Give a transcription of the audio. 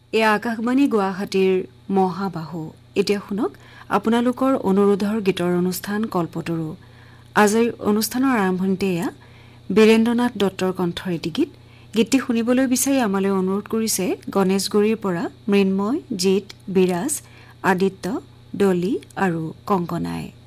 এয়া আকাশবাণী গুৱাহাটীৰ মহাবাহু। এতিয়া শুনক আপোনালোকৰ অনুৰোধৰ গীতৰ অনুষ্ঠান কল্পতৰু। আজিৰ অনুষ্ঠানৰ আৰম্ভণিতে এয়া বীৰেন্দ্ৰনাথ দত্তৰ কণ্ঠৰ এটি গীত। গীতটি শুনিবলৈ বিচাৰি আমালৈ অনুৰোধ কৰিছে গণেশগুৰিৰ পৰা মৃন্ময়, জিৎ, বিৰাজ, আদিত্য, ডলি আৰু কংকনাই।